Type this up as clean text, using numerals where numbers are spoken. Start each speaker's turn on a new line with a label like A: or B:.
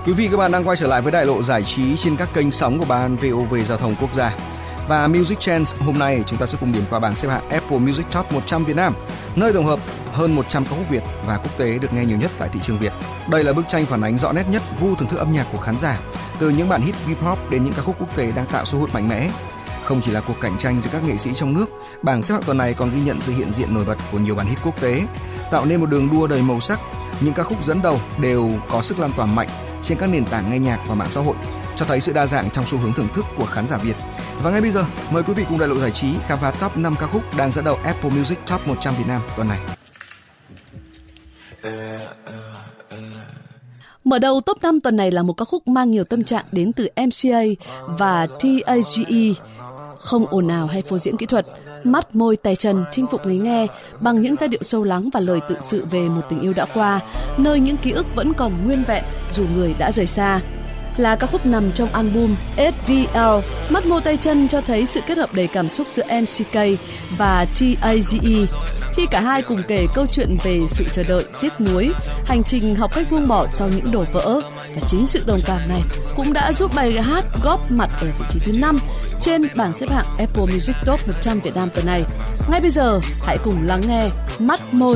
A: Quý vị các bạn đang quay trở lại với đại lộ giải trí trên các kênh sóng của Ban VOV Giao thông Quốc gia. Và Music Trends hôm nay chúng ta sẽ cùng điểm qua bảng xếp hạng Apple Music Top 100 Việt Nam, nơi tổng hợp hơn 100 ca khúc Việt và quốc tế được nghe nhiều nhất tại thị trường Việt. Đây là bức tranh phản ánh rõ nét nhất gu thưởng thức âm nhạc của khán giả, từ những bản hit V-pop đến những ca khúc quốc tế đang tạo sức hút mạnh mẽ. Không chỉ là cuộc cạnh tranh giữa các nghệ sĩ trong nước, bảng xếp hạng tuần này còn ghi nhận sự hiện diện nổi bật của nhiều bản hit quốc tế, tạo nên một đường đua đầy màu sắc. Những ca khúc dẫn đầu đều có sức lan tỏa mạnh trên các nền tảng nghe nhạc và mạng xã hội, cho thấy sự đa dạng trong xu hướng thưởng thức của khán giả Việt. Và ngay bây giờ, mời quý vị cùng đại lộ giải trí khám phá top 5 ca khúc đang dẫn đầu Apple Music Top 100 Việt Nam tuần này.
B: Mở đầu top 5 tuần này là một ca khúc mang nhiều tâm trạng đến từ MCA và TAGE. Không ồn ào hay phô diễn kỹ thuật, mắt môi tay chân chinh phục người nghe bằng những giai điệu sâu lắng và lời tự sự về một tình yêu đã qua, nơi những ký ức vẫn còn nguyên vẹn dù người đã rời xa. Là ca khúc nằm trong album SVL, mắt môi tay chân cho thấy sự kết hợp đầy cảm xúc giữa MCK và TAGE, khi cả hai cùng kể câu chuyện về sự chờ đợi, tiếc nuối, hành trình học cách buông bỏ sau những đổ vỡ. Và chính sự đồng cảm này cũng đã giúp bài hát góp mặt ở vị trí thứ 5 trên bảng xếp hạng Apple Music Top 100 Việt Nam tuần này. Ngay bây giờ, hãy cùng lắng nghe Mắt Môi